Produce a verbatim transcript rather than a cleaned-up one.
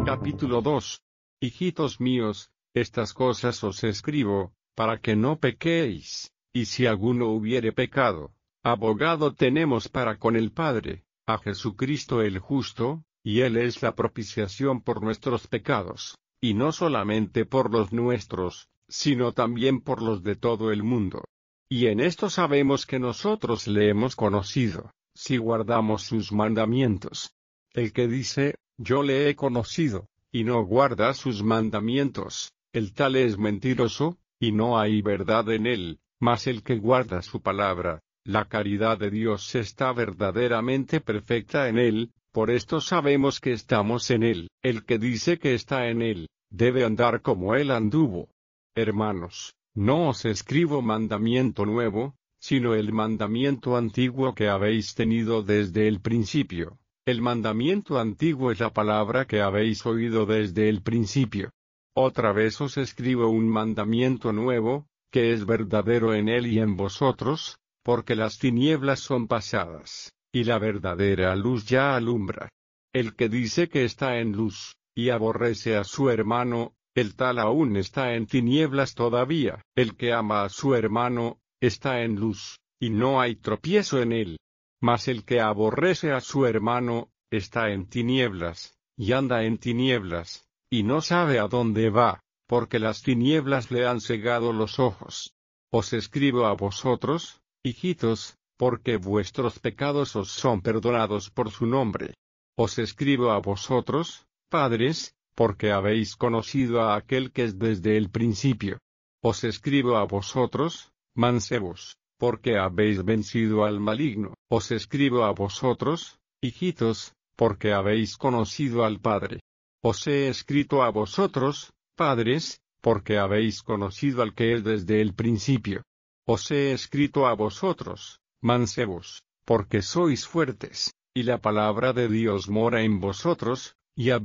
Capítulo dos. Hijitos míos, estas cosas os escribo, para que no pequéis, y si alguno hubiere pecado, abogado tenemos para con el Padre, a Jesucristo el justo, y Él es la propiciación por nuestros pecados, y no solamente por los nuestros, sino también por los de todo el mundo. Y en esto sabemos que nosotros le hemos conocido, si guardamos sus mandamientos. El que dice, yo le he conocido, y no guarda sus mandamientos, el tal es mentiroso, y no hay verdad en él, mas el que guarda su palabra, la caridad de Dios está verdaderamente perfecta en él, por esto sabemos que estamos en él. El que dice que está en él, debe andar como él anduvo. Hermanos, no os escribo mandamiento nuevo, sino el mandamiento antiguo que habéis tenido desde el principio. El mandamiento antiguo es la palabra que habéis oído desde el principio. Otra vez os escribo un mandamiento nuevo, que es verdadero en él y en vosotros, porque las tinieblas son pasadas, y la verdadera luz ya alumbra. El que dice que está en luz, y aborrece a su hermano, el tal aún está en tinieblas todavía. El que ama a su hermano, está en luz, y no hay tropiezo en él. Mas el que aborrece a su hermano, está en tinieblas, y anda en tinieblas, y no sabe a dónde va, porque las tinieblas le han cegado los ojos. Os escribo a vosotros, hijitos, porque vuestros pecados os son perdonados por su nombre. Os escribo a vosotros, padres, porque habéis conocido a aquel que es desde el principio. Os escribo a vosotros, mancebos, porque habéis vencido al maligno. Os escribo a vosotros, hijitos, porque habéis conocido al Padre. Os he escrito a vosotros, padres, porque habéis conocido al que es desde el principio. Os he escrito a vosotros, mancebos, porque sois fuertes, y la palabra de Dios mora en vosotros, y habéis